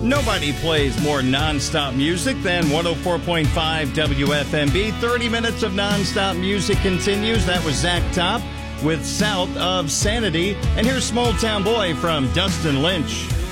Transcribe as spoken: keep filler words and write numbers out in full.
Nobody plays more non-stop music than one oh four point five W F M B. thirty minutes of non-stop music continues. That was Zach Top with South of Sanity. And here's Small Town Boy from Dustin Lynch.